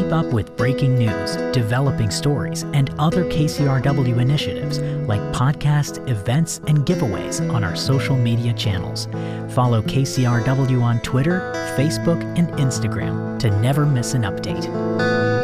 Keep up with breaking news, developing stories, and other KCRW initiatives like podcasts, events, and giveaways on our social media channels. Follow KCRW on Twitter, Facebook, and Instagram to never miss an update.